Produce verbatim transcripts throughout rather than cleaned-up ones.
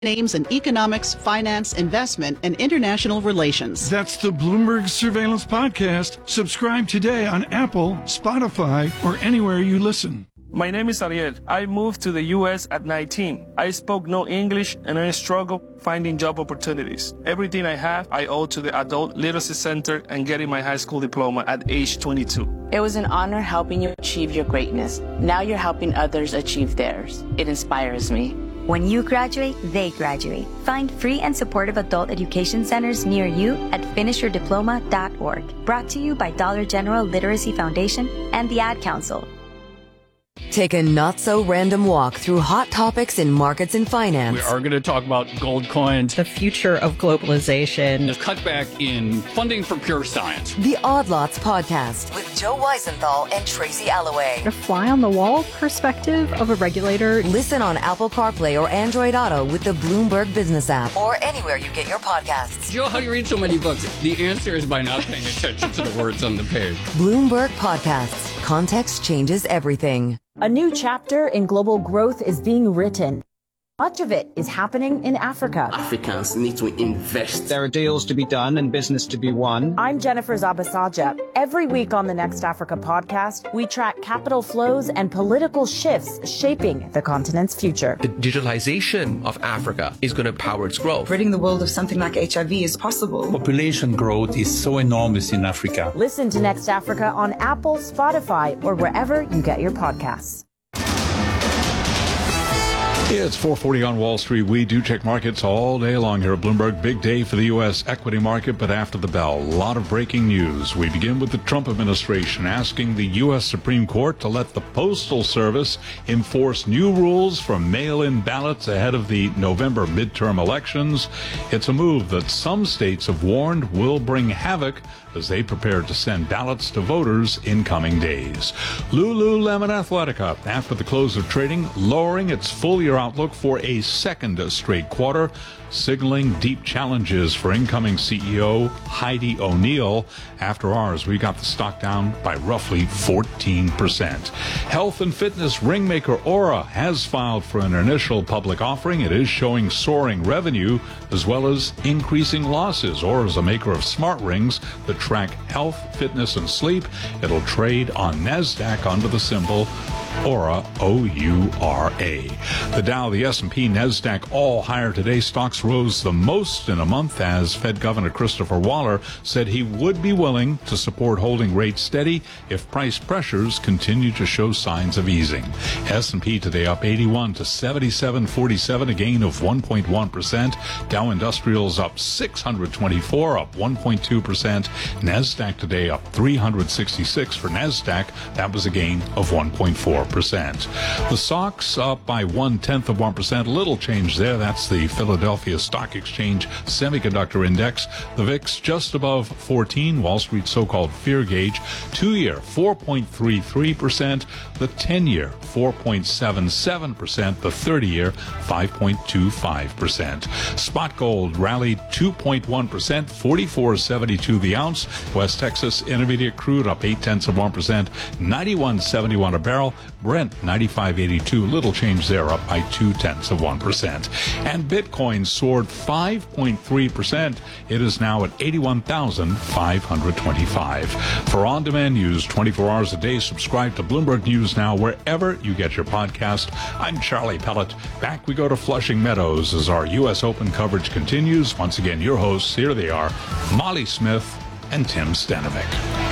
names in economics, finance, investment, and international relations. That's the Bloomberg Surveillance Podcast. Subscribe today on Apple, Spotify, or anywhere you listen. My name is Ariel. I moved to the U S at nineteen. I spoke no English and I struggled finding job opportunities. Everything I have, I owe to the Adult Literacy Center and getting my high school diploma at age twenty-two. It was an honor helping you achieve your greatness. Now you're helping others achieve theirs. It inspires me. When you graduate, they graduate. Find free and supportive adult education centers near you at finish your diploma dot org. Brought to you by Dollar General Literacy Foundation and the Ad Council. Take a not-so-random walk through hot topics in markets and finance. We are going to talk about gold coins, the future of globalization, the cutback in funding for pure science. The Odd Lots Podcast with Joe Weisenthal and Tracy Alloway. The fly-on-the-wall perspective of a regulator. Listen on Apple CarPlay or Android Auto with the Bloomberg Business app or anywhere you get your podcasts. Joe, how do you read so many books? The answer is by not paying attention to the words on the page. Bloomberg Podcasts. Context changes everything. A new chapter in global growth is being written. Much of it is happening in Africa. Africans need to invest. There are deals to be done and business to be won. I'm Jennifer Zabasaja. Every week on the Next Africa podcast, we track capital flows and political shifts shaping the continent's future. The digitalization of Africa is going to power its growth. Ridding the world of something like H I V is possible. Population growth is so enormous in Africa. Listen to Next Africa on Apple, Spotify, or wherever you get your podcasts. It's four forty on Wall Street. We do check markets all day long here at Bloomberg. Big day for the U S equity market, but after the bell, a lot of breaking news. We begin with the Trump administration asking the U S Supreme Court to let the Postal Service enforce new rules for mail-in ballots ahead of the November midterm elections. It's a move that some states have warned will bring havoc as they prepare to send ballots to voters in coming days. Lululemon Athletica, after the close of trading, lowering its full-year outlook for a second straight quarter, signaling deep challenges for incoming C E O Heidi O'Neill. After ours, we got the stock down by roughly fourteen percent. Health and fitness ringmaker Oura has filed for an initial public offering. It is showing soaring revenue as well as increasing losses. Oura is a maker of smart rings that track health, fitness, and sleep. It'll trade on NASDAQ under the symbol Oura, O U R A. The Dow, the S and P, NASDAQ all higher today. Stocks rose the most in a month as Fed Governor Christopher Waller said he would be willing to support holding rates steady if price pressures continue to show signs of easing. S and P today up eighty-one to seventy-seven forty-seven, a gain of one point one percent. Dow Industrials up six hundred twenty-four, up one point two percent. NASDAQ today up three hundred sixty-six for NASDAQ. That was a gain of one point four percent. The S O X up by one-tenth of one percent. Little change there. That's the Philadelphia Stock Exchange Semiconductor Index. The V I X just above fourteen. Wall Street's so-called fear gauge. Two-year, four point three three percent. The ten-year, four point seven seven percent. The thirty-year, five point two five percent. Spot gold rallied two point one percent, forty-four seventy-two the ounce. West Texas Intermediate crude up eight-tenths of one percent, ninety-one seventy-one a barrel. Brent ninety-five eighty-two, little change there, up by two-tenths of one percent. And Bitcoin soared five point three percent. It is now at eighty-one thousand five hundred twenty-five. For on-demand news twenty-four hours a day, subscribe to Bloomberg News Now wherever you get your podcast. I'm Charlie Pellet. Back we go to Flushing Meadows as our U S Open coverage continues. Once again, your hosts, here they are, Molly Smith and Tim Stanovic.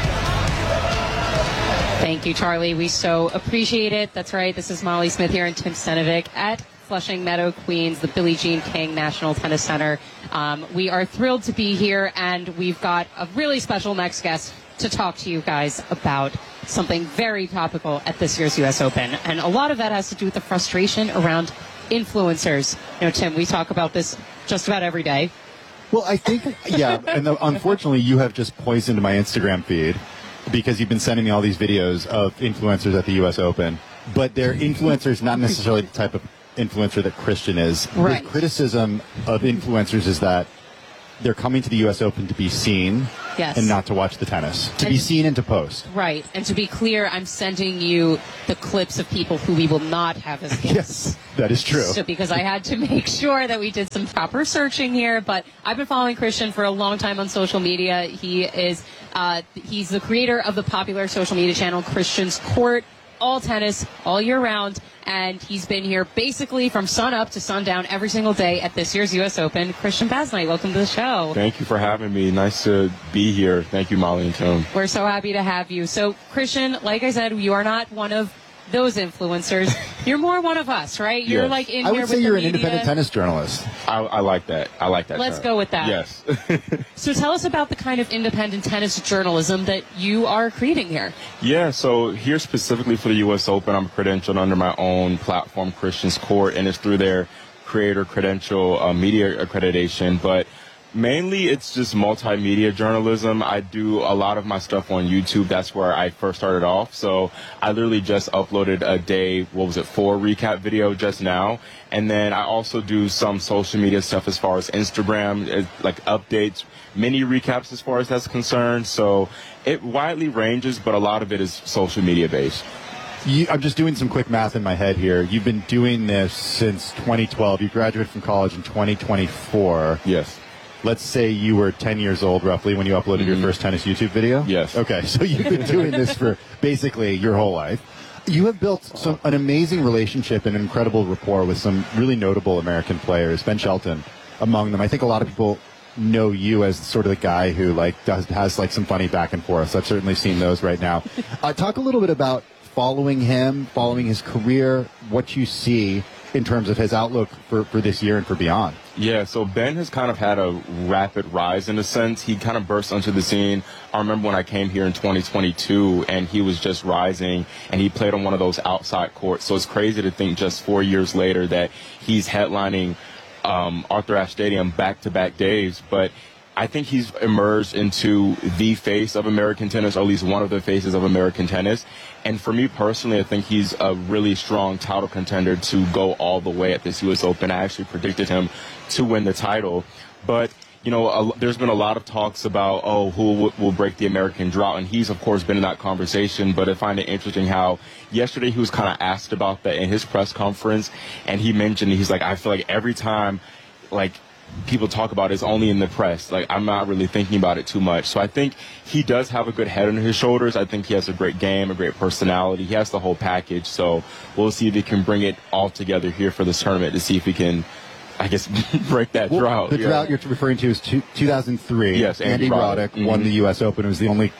Thank you, Charlie. We so appreciate it. That's right. This is Molly Smith here and Tim Stanovic at Flushing Meadow, Queens, the Billie Jean King National Tennis Center. Um, we are thrilled to be here, and we've got a really special next guest to talk to you guys about something very topical at this year's U S Open. And a lot of that has to do with the frustration around influencers. You know, Tim, we talk about this just about every day. Well, I think, yeah, and the, unfortunately, you have just poisoned my Instagram feed because you've been sending me all these videos of influencers at the U S Open. But they're influencers, not necessarily the type of influencer that Christian is. Right. The criticism of influencers is that they're coming to the U S Open to be seen Yes. and not to watch the tennis. To And- be seen and to post. Right. And to be clear, I'm sending you the clips of people who we will not have as guests. Yes, that is true. So because I had to make sure that we did some proper searching here, but I've been following Christian for a long time on social media. He is uh, he's the creator of the popular social media channel Christian's Court, all tennis, all year round, and he's been here basically from sun up to sundown every single day at this year's U S Open. Christian Basnight, welcome to the show. Thank you for having me. Nice to be here. Thank you, Molly and Tim. We're so happy to have you. So, Christian, like I said, you are not one of those influencers. You're more one of us, right? You're Yes. like in I here would with say the you're an media. independent tennis journalist. I, I like that. I like that. Let's term. go with that. Yes. So tell us about the kind of independent tennis journalism that you are creating here. Yeah, so here specifically for the U S Open, I'm credentialed under my own platform, Christian's Court, and it's through their creator credential uh, media accreditation. But mainly it's just multimedia journalism. I do a lot of my stuff on YouTube. That's where I first started off. So I literally just uploaded a day, what was it, four recap video just now. And then I also do some social media stuff as far as Instagram, eh, like updates, mini recaps as far as that's concerned. So it widely ranges, but a lot of it is social media based. You, I'm just doing some quick math in my head here. You've been doing this since twenty twelve. You graduated from college in twenty twenty-four. Yes. Let's say you were ten years old roughly when you uploaded Mm-hmm. your first tennis YouTube video? Yes. Okay, so you've been doing this for basically your whole life. You have built some, an amazing relationship and incredible rapport with some really notable American players, Ben Shelton among them. I think a lot of people know you as sort of the guy who like does, has like some funny back and forth. I've certainly seen those right now. Uh, talk a little bit about following him, following his career, what you see in terms of his outlook for, for this year and for beyond. Yeah, so Ben has kind of had a rapid rise in a sense. He kind of burst onto the scene. I remember when I came here in twenty twenty-two and he was just rising and he played on one of those outside courts. So it's crazy to think just four years later that he's headlining um, Arthur Ashe Stadium back-to-back days. But I think he's emerged into the face of American tennis, or at least one of the faces of American tennis. And for me personally, I think he's a really strong title contender to go all the way at this U S Open. I actually predicted him to win the title. But, you know, a, there's been a lot of talks about, oh, who w- will break the American drought. And he's, of course, been in that conversation. But I find it interesting how yesterday he was kind of asked about that in his press conference. And he mentioned, he's like, I feel like every time, like, people talk about it, it's only in the press. Like, I'm not really thinking about it too much. So I think he does have a good head on his shoulders. I think he has a great game, a great personality. He has the whole package. So we'll see if he can bring it all together here for this tournament to see if he can, I guess, break that Well, drought. The Yeah. drought you're referring to is two, two thousand three. Yes, Andy Andy Roddick. Roddick won Mhm. the U S Open. It was the only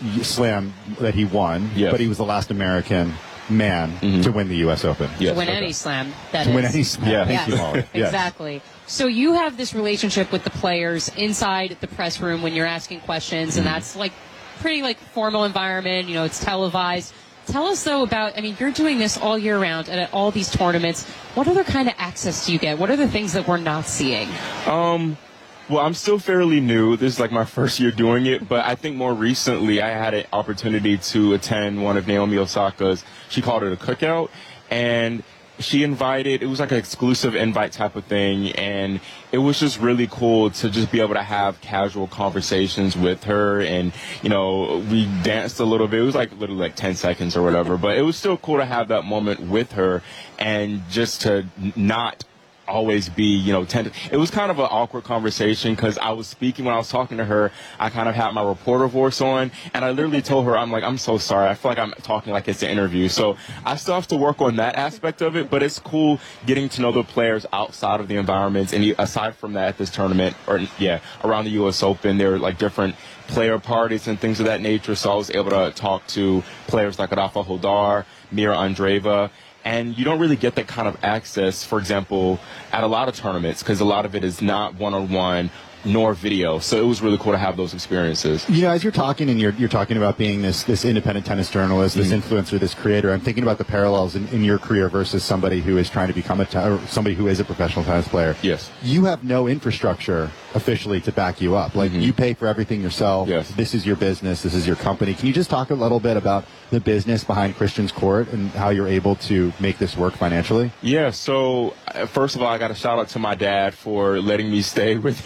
slam that he won, Yes. but he was the last American man Mhm. to win the U S Open. To win any slam, that To is. win any slam. Yeah. Thank you, Molly. Yes. Exactly. So you have this relationship with the players inside the press room when you're asking questions, and that's like pretty like formal environment. You know, it's televised. Tell us though about. I mean, you're doing this all year round and at all these tournaments. What other kind of access do you get? What are the things that we're not seeing? Um, well, I'm still fairly new. This is like my first year doing it, but I think more recently I had an opportunity to attend one of Naomi Osaka's, she called it a cookout, and she invited, it was like an exclusive invite type of thing, and it was just really cool to just be able to have casual conversations with her, and, you know, we danced a little bit. It was like literally like ten seconds or whatever, but it was still cool to have that moment with her and just to not always be, you know, tend it was kind of an awkward conversation because I was speaking when I was talking to her. I kind of had my reporter voice on, and I literally told her, I'm like, I'm so sorry. I feel like I'm talking like it's an interview. So I still have to work on that aspect of it, but it's cool getting to know the players outside of the environments. And aside from that, at this tournament, or yeah, around the U S Open, there were like different player parties and things of that nature. So I was able to talk to players like Rafa Hodar, Mira Andreeva. And you don't really get that kind of access, for example, at a lot of tournaments, because a lot of it is not one-on-one nor video. So it was really cool to have those experiences. You know, as you're talking and you're, you're talking about being this, this independent tennis journalist, this mm-hmm. influencer, this creator, I'm thinking about the parallels in, in your career versus somebody who is trying to become a, te- or somebody who is a professional tennis player. Yes. You have no infrastructure officially to back you up. Like, mm-hmm. you pay for everything yourself. Yes. This is your business. This is your company. Can you just talk a little bit about the business behind Christian's Court and how you're able to make this work financially? Yeah, so uh, first of all, I got a shout out to my dad for letting me stay with him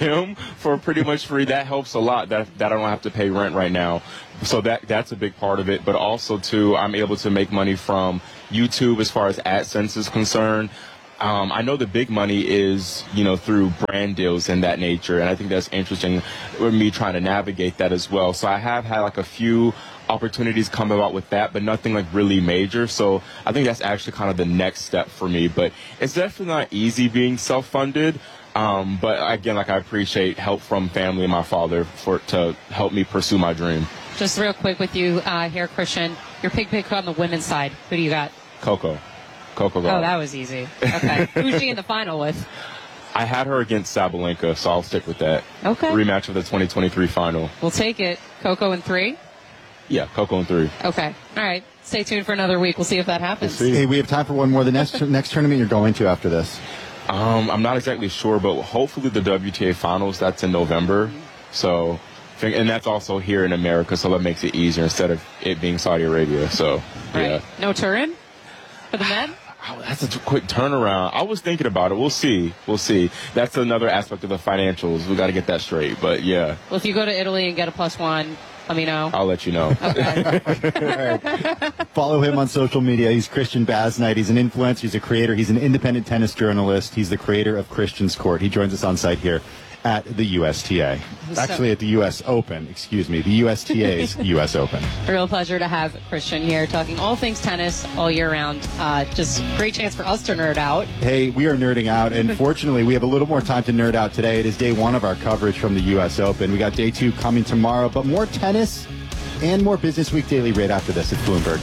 for pretty much free. That helps a lot. That that I don't have to pay rent right now. So that that's a big part of it. But also too, I'm able to make money from YouTube as far as AdSense is concerned. Um, I know the big money is, you know, through brand deals and that nature, and I think that's interesting with me trying to navigate that as well. So I have had like a few opportunities come about with that, but nothing like really major. So I think that's actually kind of the next step for me. But it's definitely not easy being self-funded. Um, but again, like I appreciate help from family and my father for to help me pursue my dream. Just real quick with you uh, here, Christian. Your pick pick on the women's side. Who do you got? Coco. Coco Gauff. Oh, that was easy. Okay. Who's she in the final with? I had her against Sabalenka, so I'll stick with that. Okay. Rematch of the twenty twenty-three final. We'll take it. Coco in three? Yeah, Coco in three. Okay. All right. Stay tuned for another week. We'll see if that happens. We'll hey, we have time for one more. The next next tournament you're going to after this? Um, I'm not exactly sure, but hopefully the W T A finals, that's in November. So, and that's also here in America, so that makes it easier instead of it being Saudi Arabia. So, right. Yeah. No Turin for the men? Oh, that's a quick turnaround. I was thinking about it. We'll see. We'll see. That's another aspect of the financials. We got to get that straight. But, yeah. Well, if you go to Italy and get a plus one, let me know. I'll let you know. Okay. Follow him on social media. He's Christian Basnight. He's an influencer. He's a creator. He's an independent tennis journalist. He's the creator of Christian's Court. He joins us on site here at the U S T A. Actually, at the U S Open. Excuse me. The U S T A's U S Open. A real pleasure to have Christian here talking all things tennis all year round. Uh, just great chance for us to nerd out. Hey, we are nerding out, and fortunately, we have a little more time to nerd out today. It is day one of our coverage from the U S Open. We got day two coming tomorrow, but more tennis and more Business Week Daily right after this at Bloomberg.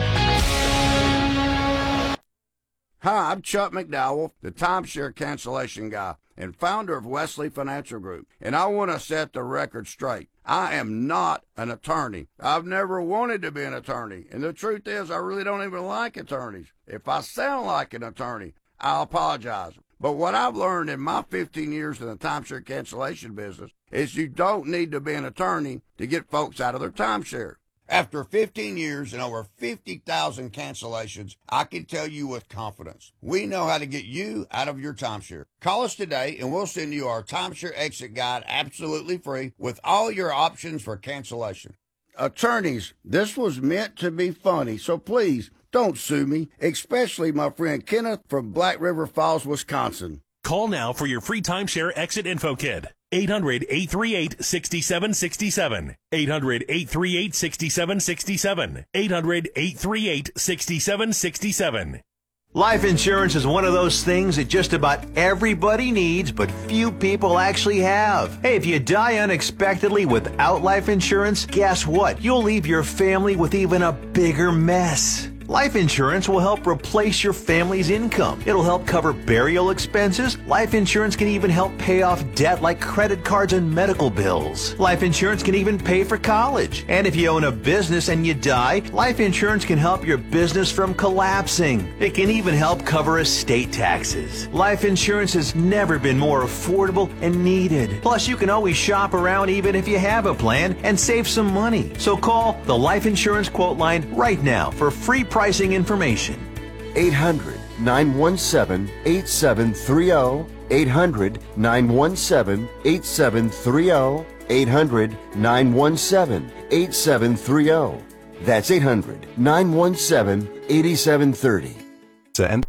Hi, I'm Chuck McDowell, the timeshare cancellation guy and founder of Wesley Financial Group, and I want to set the record straight. I am not an attorney. I've never wanted to be an attorney, and the truth is I really don't even like attorneys. If I sound like an attorney, I'll apologize. But what I've learned in my fifteen years in the timeshare cancellation business is you don't need to be an attorney to get folks out of their timeshare. After fifteen years and over fifty thousand cancellations, I can tell you with confidence, we know how to get you out of your timeshare. Call us today and we'll send you our timeshare exit guide absolutely free with all your options for cancellation. Attorneys, this was meant to be funny, so please don't sue me, especially my friend Kenneth from Black River Falls, Wisconsin. Call now for your free timeshare exit info kit. eight hundred, eight three eight, six seven six seven. eight hundred, eight three eight, six seven six seven. eight hundred, eight three eight, six seven six seven. Life insurance is one of those things that just about everybody needs, but few people actually have. Hey, if you die unexpectedly without life insurance, guess what? You'll leave your family with even a bigger mess. Life insurance will help replace your family's income. It'll help cover burial expenses. Life insurance can even help pay off debt like credit cards and medical bills. Life insurance can even pay for college. And if you own a business and you die, life insurance can help your business from collapsing. It can even help cover estate taxes. Life insurance has never been more affordable and needed. Plus, you can always shop around even if you have a plan and save some money. So call the Life Insurance Quote Line right now for free pricing information. eight hundred, nine one seven, eight seven three zero. eight hundred, nine one seven, eight seven three zero. eight hundred, nine one seven, eight seven three zero. That's eight hundred, nine one seven, eight seven three zero.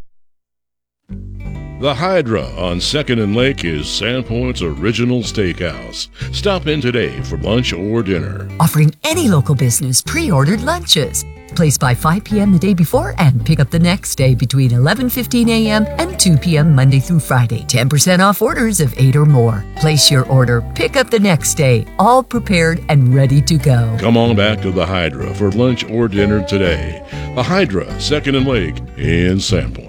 The Hydra on second and Lake is Sandpoint's original steakhouse. Stop in today for lunch or dinner. Offering any local business pre-ordered lunches. Place by five p.m. the day before and pick up the next day between eleven fifteen a.m. and two p.m. Monday through Friday. ten percent off orders of eight or more. Place your order, pick up the next day, all prepared and ready to go. Come on back to the Hydra for lunch or dinner today. The Hydra, second and Lake in Sandpoint.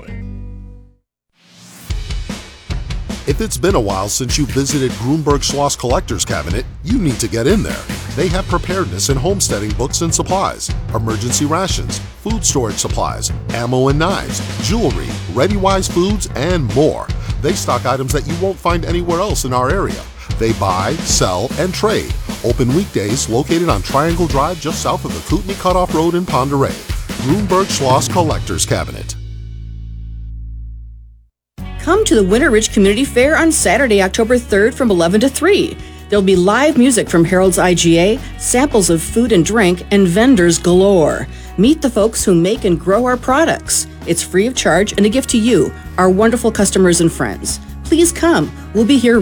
If it's been a while since you visited Grunberg Schloss Collector's Cabinet, you need to get in there. They have preparedness and homesteading books and supplies, emergency rations, food storage supplies, ammo and knives, jewelry, ReadyWise foods, and more. They stock items that you won't find anywhere else in our area. They buy, sell, and trade. Open weekdays, located on Triangle Drive just south of the Kootenai Cutoff Road in Ponderay. Grunberg Schloss Collector's Cabinet. Come to the Winter Ridge Community Fair on Saturday, October third from eleven to three. There'll be live music from Harold's I G A, samples of food and drink, and vendors galore. Meet the folks who make and grow our products. It's free of charge and a gift to you, our wonderful customers and friends. Please come. We'll be here